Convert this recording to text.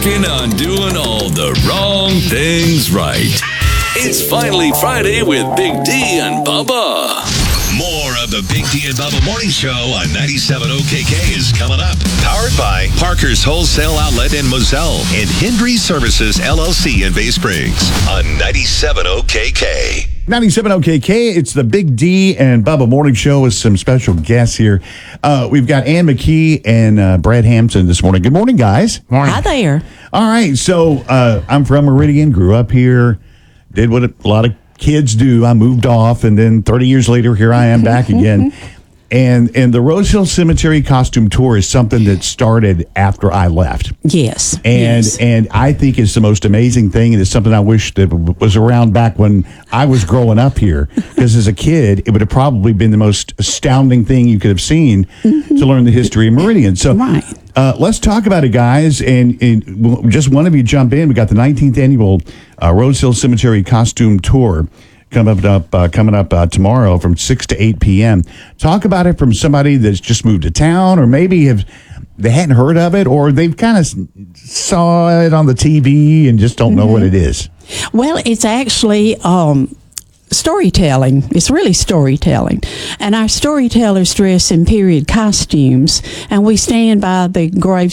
working on doing all the wrong things right. It's finally Friday with Big D and Bubba. More of the Big D and Bubba Morning Show on 97 OKK is coming up. Powered by Parker's Wholesale Outlet in Moselle and Hendry Services LLC in Bay Springs on 97 OKK. 97 OKK, it's the Big D and Bubba Morning Show with some special guests here. We've got Ann McKee and Brad Hampton this morning. Good morning, guys. Morning. Hi there. All right, so I'm from Meridian, grew up here, did what a lot of kids do. I moved off, and then 30 years later, here I am back again. And the Rose Hill Cemetery costume tour is something that started after I left. Yes. And I think it's the most amazing thing, and it's something I wish that was around back when I was growing up here. Because as a kid, it would have probably been the most astounding thing you could have seen to learn the history of Meridian. So let's talk about it, guys. And just one of you jump in. We got the 19th annual Rose Hill Cemetery costume tour coming up tomorrow from 6 to 8 p.m. Talk about it from somebody that's just moved to town, or maybe they hadn't heard of it, or they've kind of saw it on the TV and just don't know what it is. Well, it's actually storytelling. It's really storytelling. And our storytellers dress in period costumes, and we stand by the